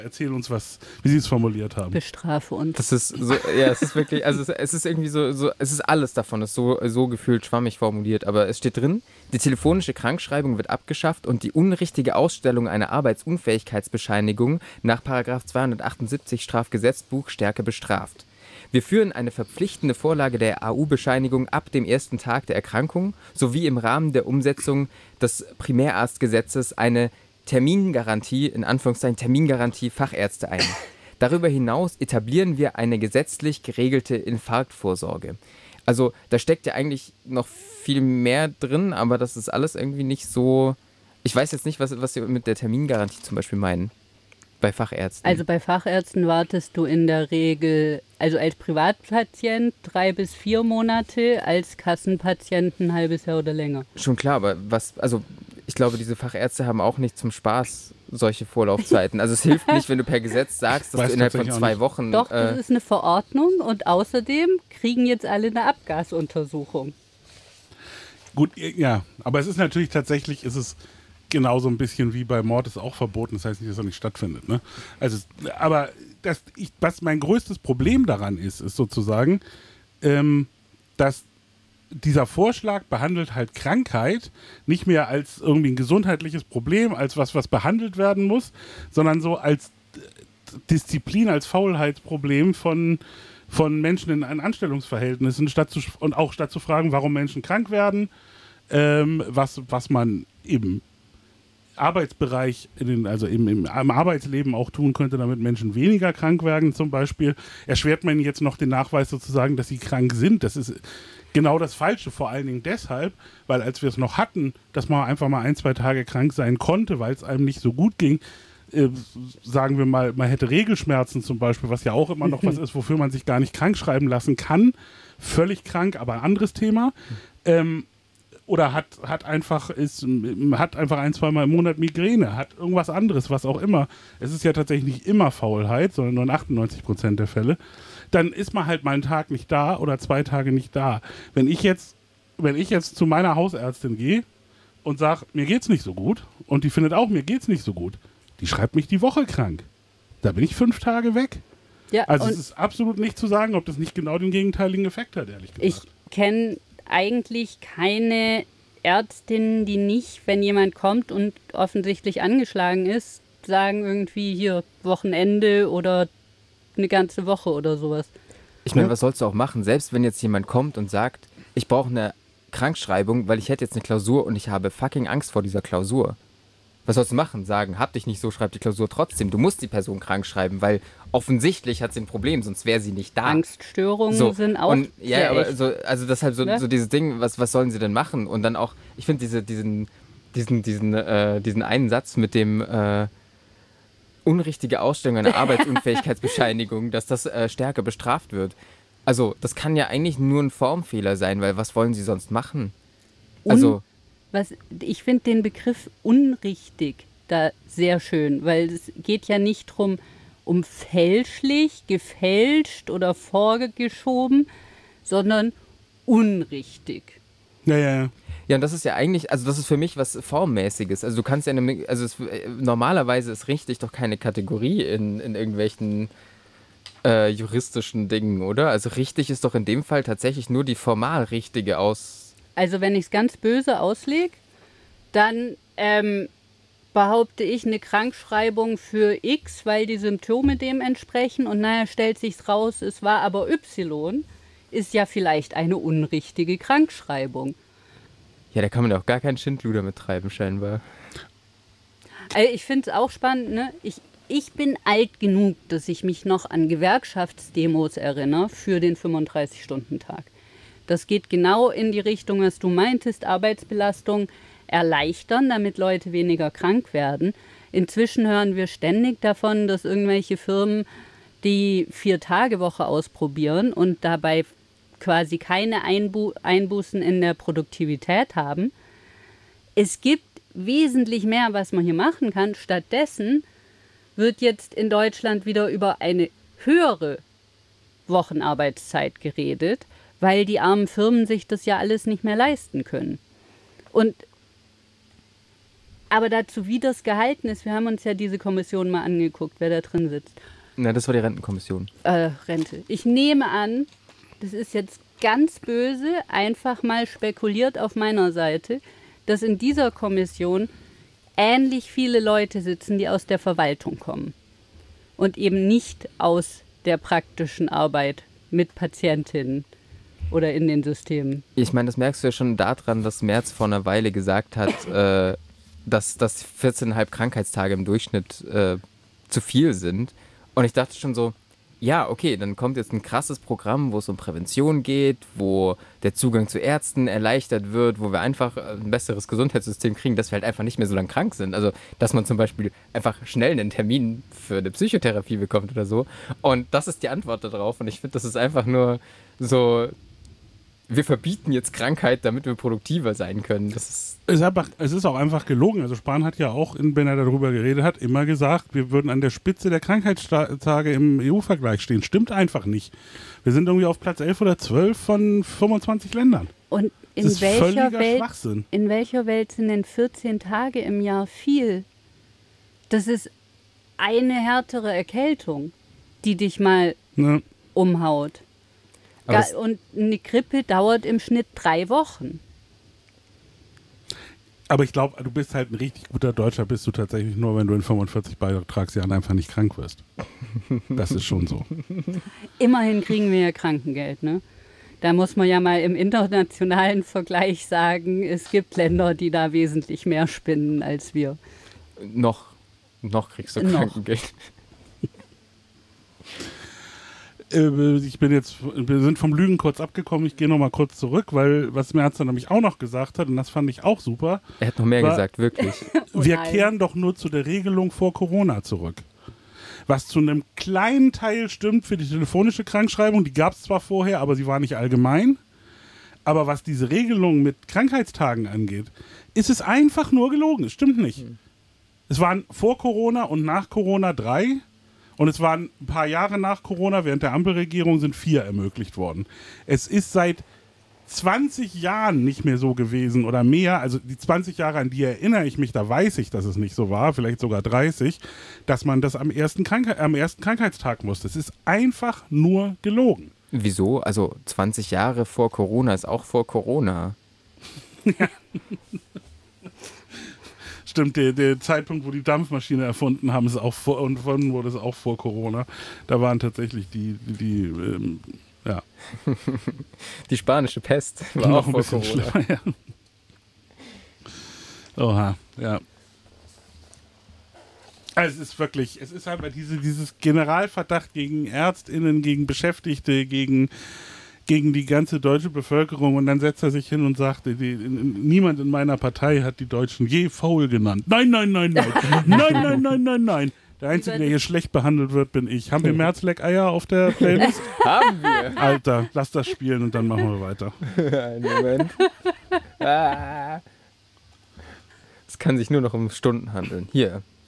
Erzähl uns wie Sie es formuliert haben. Bestrafe uns. Das ist so, ja, es ist wirklich, also es ist irgendwie so, es ist alles davon, ist so gefühlt schwammig formuliert, aber es steht drin, die telefonische Krankschreibung wird abgeschafft und die unrichtige Ausstellung einer Arbeitsunfähigkeitsbescheinigung nach § 278 Strafgesetzbuch stärker bestraft. Wir führen eine verpflichtende Vorlage der AU-Bescheinigung ab dem ersten Tag der Erkrankung sowie im Rahmen der Umsetzung des Primärarztgesetzes eine Termingarantie, in Anführungszeichen Termingarantie Fachärzte ein. Darüber hinaus etablieren wir eine gesetzlich geregelte Infarktvorsorge. Also da steckt ja eigentlich noch viel mehr drin, aber das ist alles irgendwie nicht so... Ich weiß jetzt nicht, was Sie mit der Termingarantie zum Beispiel meinen. Bei Fachärzten. Also bei Fachärzten wartest du in der Regel, also als Privatpatient 3 bis 4 Monate, als Kassenpatient ein halbes Jahr oder länger. Schon klar, aber ich glaube, diese Fachärzte haben auch nicht zum Spaß solche Vorlaufzeiten. Also es hilft nicht, wenn du per Gesetz sagst, dass du innerhalb von 2 Wochen... Doch, das ist eine Verordnung und außerdem kriegen jetzt alle eine Abgasuntersuchung. Gut, ja, aber es ist natürlich tatsächlich, genauso ein bisschen wie bei Mord ist auch verboten, das heißt nicht, dass er nicht stattfindet. Ne? Also, aber was mein größtes Problem daran ist sozusagen, dass dieser Vorschlag behandelt halt Krankheit nicht mehr als irgendwie ein gesundheitliches Problem, als was behandelt werden muss, sondern so als Disziplin, als Faulheitsproblem von Menschen in Anstellungsverhältnissen, statt zu fragen, warum Menschen krank werden, was man im Arbeitsbereich, im Arbeitsleben auch tun könnte, damit Menschen weniger krank werden zum Beispiel, erschwert man jetzt noch den Nachweis sozusagen, dass sie krank sind. Das ist genau das Falsche, vor allen Dingen deshalb, weil als wir es noch hatten, dass man einfach mal 1-2 Tage krank sein konnte, weil es einem nicht so gut ging, sagen wir mal, man hätte Regelschmerzen zum Beispiel, was ja auch immer noch was ist, wofür man sich gar nicht krank schreiben lassen kann. Völlig krank, aber ein anderes Thema. Oder hat einfach 1-2 Mal im Monat Migräne, hat irgendwas anderes, was auch immer. Es ist ja tatsächlich nicht immer Faulheit, sondern nur in 98% der Fälle. Dann ist man halt mal einen Tag nicht da oder 2 Tage nicht da. Wenn ich jetzt zu meiner Hausärztin gehe und sage, mir geht's nicht so gut, und die findet auch, mir geht's nicht so gut, die schreibt mich die Woche krank. Da bin ich 5 Tage weg. Ja, also es ist absolut nicht zu sagen, ob das nicht genau den gegenteiligen Effekt hat, ehrlich gesagt. Ich kenne eigentlich keine Ärztin, die nicht, wenn jemand kommt und offensichtlich angeschlagen ist, sagen irgendwie hier Wochenende oder eine ganze Woche oder sowas. Ich meine, was sollst du auch machen? Selbst wenn jetzt jemand kommt und sagt, ich brauche eine Krankschreibung, weil ich hätte jetzt eine Klausur und ich habe fucking Angst vor dieser Klausur. Was sollst du machen? Sagen, hab dich nicht so, schreib die Klausur trotzdem. Du musst die Person krank schreiben, weil offensichtlich hat sie ein Problem, sonst wäre sie nicht da. Angststörungen sind auch ja, aber also deshalb so dieses Ding, was sollen sie denn machen? Und dann auch, ich finde diesen einen Satz mit dem unrichtige Ausstellung einer Arbeitsunfähigkeitsbescheinigung, dass das stärker bestraft wird. Also das kann ja eigentlich nur ein Formfehler sein, weil was wollen sie sonst machen? Ich finde den Begriff unrichtig da sehr schön, weil es geht ja nicht darum, um fälschlich, gefälscht oder vorgeschoben, sondern unrichtig. Ja. Ja, und das ist ja eigentlich, also das ist für mich was Formmäßiges. Also du kannst ja, normalerweise ist richtig doch keine Kategorie in irgendwelchen juristischen Dingen, oder? Also richtig ist doch in dem Fall tatsächlich nur die formal richtige Also wenn ich es ganz böse auslege, dann behaupte ich eine Krankschreibung für X, weil die Symptome dem entsprechen und nachher stellt sich's raus, es war aber Y, ist ja vielleicht eine unrichtige Krankschreibung. Ja, da kann man ja auch gar keinen Schindluder mit treiben, scheinbar. Also ich finde es auch spannend, ne? Ich bin alt genug, dass ich mich noch an Gewerkschaftsdemos erinnere für den 35-Stunden-Tag. Das geht genau in die Richtung, was du meintest, Arbeitsbelastung erleichtern, damit Leute weniger krank werden. Inzwischen hören wir ständig davon, dass irgendwelche Firmen die 4-Tage-Woche ausprobieren und dabei quasi keine Einbußen in der Produktivität haben. Es gibt wesentlich mehr, was man hier machen kann. Stattdessen wird jetzt in Deutschland wieder über eine höhere Wochenarbeitszeit geredet, weil die armen Firmen sich das ja alles nicht mehr leisten können. Und Aber dazu, wie das gehalten ist, wir haben uns ja diese Kommission mal angeguckt, wer da drin sitzt. Na, das war die Rentenkommission. Rente. Ich nehme an, das ist jetzt ganz böse, einfach mal spekuliert auf meiner Seite, dass in dieser Kommission ähnlich viele Leute sitzen, die aus der Verwaltung kommen und eben nicht aus der praktischen Arbeit mit Patientinnen oder in den Systemen. Ich meine, das merkst du ja schon daran, dass Merz vor einer Weile gesagt hat, dass 14,5 Krankheitstage im Durchschnitt zu viel sind. Und ich dachte schon so, ja, okay, dann kommt jetzt ein krasses Programm, wo es um Prävention geht, wo der Zugang zu Ärzten erleichtert wird, wo wir einfach ein besseres Gesundheitssystem kriegen, dass wir halt einfach nicht mehr so lange krank sind. Also, dass man zum Beispiel einfach schnell einen Termin für eine Psychotherapie bekommt oder so. Und das ist die Antwort darauf. Und ich finde, das ist einfach nur so, wir verbieten jetzt Krankheit, damit wir produktiver sein können. Das ist es ist auch einfach gelogen. Also Spahn hat ja auch, wenn er darüber geredet hat, immer gesagt, wir würden an der Spitze der Krankheitstage im EU-Vergleich stehen. Stimmt einfach nicht. Wir sind irgendwie auf Platz 11 oder 12 von 25 Ländern. Und in welcher Welt sind denn 14 Tage im Jahr viel? Das ist eine härtere Erkältung, die dich mal umhaut. Und eine Grippe dauert im Schnitt 3 Wochen. Aber ich glaube, du bist halt ein richtig guter Deutscher, bist du tatsächlich nur, wenn du in 45 Beitragsjahren einfach nicht krank wirst. Das ist schon so. Immerhin kriegen wir ja Krankengeld, ne? Da muss man ja mal im internationalen Vergleich sagen, es gibt Länder, die da wesentlich mehr spinnen als wir. Noch kriegst du Krankengeld. Wir sind vom Lügen kurz abgekommen, ich gehe nochmal kurz zurück, weil was Merz dann nämlich auch noch gesagt hat, und das fand ich auch super. Er hat noch mehr gesagt, wirklich. Wir kehren doch nur zu der Regelung vor Corona zurück. Was zu einem kleinen Teil stimmt für die telefonische Krankschreibung, die gab es zwar vorher, aber sie war nicht allgemein. Aber was diese Regelung mit Krankheitstagen angeht, ist es einfach nur gelogen, es stimmt nicht. Es waren vor Corona und nach Corona 3. Und es waren ein paar Jahre nach Corona, während der Ampelregierung sind 4 ermöglicht worden. Es ist seit 20 Jahren nicht mehr so gewesen oder mehr, also die 20 Jahre, an die erinnere ich mich, da weiß ich, dass es nicht so war, vielleicht sogar 30, dass man das am ersten Krankheitstag musste. Es ist einfach nur gelogen. Wieso? Also 20 Jahre vor Corona ist auch vor Corona. Ja. Stimmt, der Zeitpunkt, wo die Dampfmaschine erfunden haben, ist auch wurde es auch vor Corona. Da waren tatsächlich die Die spanische Pest war noch auch ein vor bisschen Corona. schlimmer. Ja. Oha, ja. Also es ist halt dieses Generalverdacht gegen ÄrztInnen, gegen Beschäftigte, gegen die ganze deutsche Bevölkerung, und dann setzt er sich hin und sagt, niemand in meiner Partei hat die Deutschen je faul genannt. Nein, nein, nein, nein. Nein, nein, nein, nein, nein. Der Einzige, der hier schlecht behandelt wird, bin ich. Haben wir Merzleck-Eier auf der Playlist? Haben wir. Alter, lass das spielen und dann machen wir weiter. Einen Moment. Es kann sich nur noch um Stunden handeln. Hier.